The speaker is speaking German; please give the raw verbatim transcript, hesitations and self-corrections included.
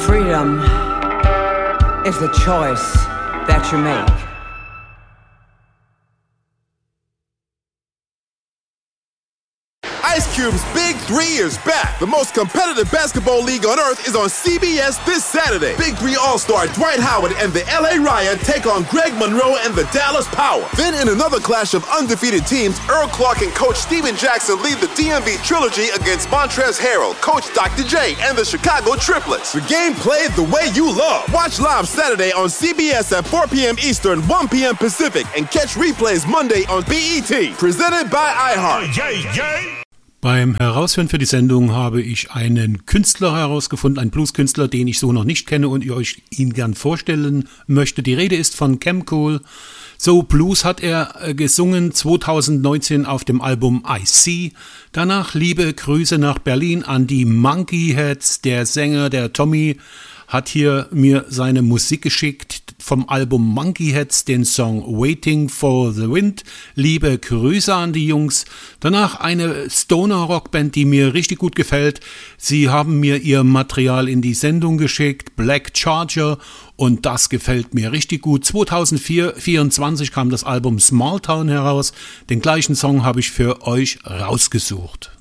Freedom is the choice that you make. Ice Cube's Big Three is back. The most competitive basketball league on earth is on C B S this Saturday. Big Three All-Star Dwight Howard and the L A Riot take on Greg Monroe and the Dallas Power. Then in another clash of undefeated teams, Earl Clark and Coach Steven Jackson lead the D M V Trilogy against Montrezl Harrell, Coach Doctor J, and the Chicago Triplets. The game played the way you love. Watch live Saturday on C B S at four p.m. Eastern, one p.m. Pacific, and catch replays Monday on B E T. Presented by iHeart. Yeah, yeah. Beim Herausfinden für die Sendung habe ich einen Künstler herausgefunden, einen Blueskünstler, den ich so noch nicht kenne und ihr euch ihn gern vorstellen möchte. Die Rede ist von Cam Cole. So Blues hat er gesungen zweitausendneunzehn auf dem Album I See. Danach liebe Grüße nach Berlin an die Monkey Heads. Der Sänger, der Tommy, hat hier mir seine Musik geschickt vom Album Monkey Heads, den Song Waiting for the Wind. Liebe Grüße an die Jungs. Danach eine Stoner-Rockband, die mir richtig gut gefällt. Sie haben mir ihr Material in die Sendung geschickt, Black Charger, und das gefällt mir richtig gut. zweitausendvierundzwanzig kam das Album Small Town heraus. Den gleichen Song habe ich für euch rausgesucht.